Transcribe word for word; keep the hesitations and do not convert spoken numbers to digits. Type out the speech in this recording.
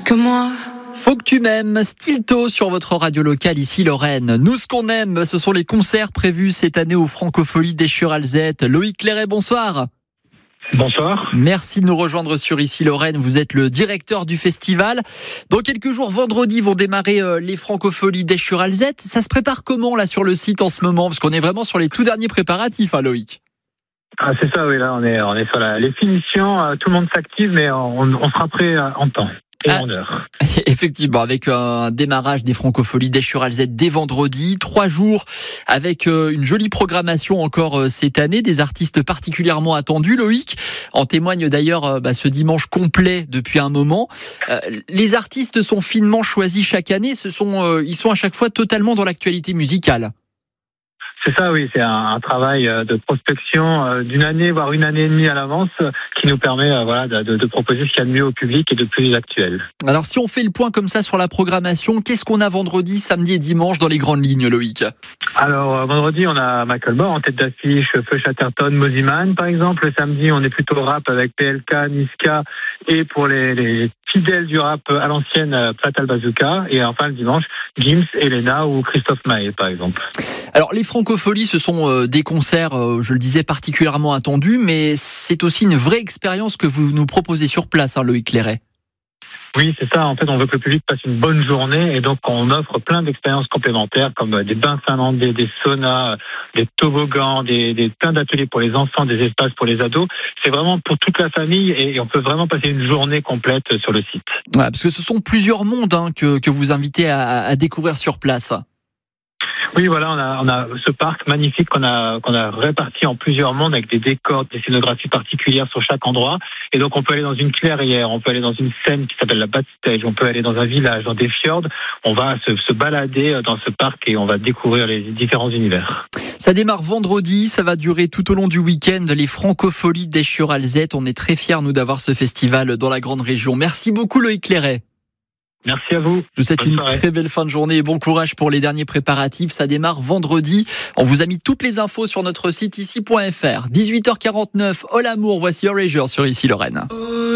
que moi. Faut que tu m'aimes, Stilto sur votre radio locale ici Lorraine. Nous, ce qu'on aime, ce sont les concerts prévus cette année aux Francopholies d'Eschur-Alzette. Loïc Clairet, bonsoir. Bonsoir. Merci de nous rejoindre sur ici Lorraine. Vous êtes le directeur du festival. Dans quelques jours, vendredi, vont démarrer euh, les Francopholies d'Eschur-Alzette. Ça se prépare comment là sur le site en ce moment? Parce qu'on est vraiment sur les tout derniers préparatifs, hein, Loïc. Ah, c'est ça, oui, là, on est, on est sur la, les finitions. Euh, tout le monde s'active, mais on, on sera prêt euh, en temps. Et ah, en heure. Effectivement, avec un démarrage des Francopholies d'Eschur-Alzette dès vendredi, trois jours avec une jolie programmation encore cette année, des artistes particulièrement attendus, Loïc. En témoigne d'ailleurs bah, ce dimanche complet depuis un moment. Euh, les artistes sont finement choisis chaque année, ce sont, euh, ils sont à chaque fois totalement dans l'actualité musicale. C'est ça, oui, c'est un, un travail de prospection euh, d'une année, voire une année et demie à l'avance, qui nous permet euh, voilà, de, de proposer ce qu'il y a de mieux au public et de plus actuel. Alors, si on fait le point comme ça sur la programmation, qu'est-ce qu'on a vendredi, samedi et dimanche dans les grandes lignes, Loïc? Alors, euh, vendredi, on a Michael Moore en tête d'affiche, Feu Chatterton, Mosiman, par exemple. Le samedi, on est plutôt rap avec P L K, Niska, et pour les, les fidèles du rap à l'ancienne, Fatal Bazooka. Et enfin, le dimanche, Gims, Elena ou Christophe Maé, par exemple. Alors, les Francopholies, ce sont euh, des concerts, euh, je le disais, particulièrement attendus, mais c'est aussi une vraie expérience que vous nous proposez sur place, hein, Loïc Clairet. Oui, c'est ça. En fait, on veut que le public passe une bonne journée et donc on offre plein d'expériences complémentaires comme des bains finlandais, des saunas, des toboggans, des, des plein d'ateliers pour les enfants, des espaces pour les ados. C'est vraiment pour toute la famille et on peut vraiment passer une journée complète sur le site. Ouais, parce que ce sont plusieurs mondes hein, que, que vous invitez à, à découvrir sur place. Oui, voilà, on a, on a ce parc magnifique qu'on a, qu'on a réparti en plusieurs mondes avec des décors, des scénographies particulières sur chaque endroit. Et donc, on peut aller dans une clairière, on peut aller dans une scène qui s'appelle la Backstage, on peut aller dans un village, dans des fjords. On va se, se balader dans ce parc et on va découvrir les différents univers. Ça démarre vendredi, ça va durer tout au long du week-end. Les Francopholies d'Eschur-Alzette. On est très fiers, nous, d'avoir ce festival dans la grande région. Merci beaucoup, Loïc Clairet. Merci à vous. Je vous souhaite une très belle fin de journée et bon courage pour les derniers préparatifs. Ça démarre vendredi. On vous a mis toutes les infos sur notre site ici point f r. dix-huit heures quarante-neuf, All Amour, voici Erasure sur Ici Lorraine.